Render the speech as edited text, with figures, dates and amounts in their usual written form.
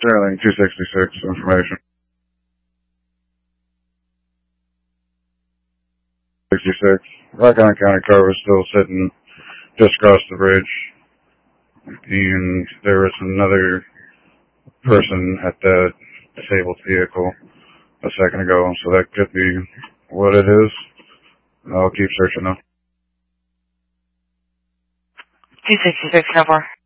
Sterling 266 information. 66. Rock Island County car was still sitting just across the bridge, and there was another person at the disabled vehicle a second ago, so that could be what it is. I'll keep searching though. 266, no more.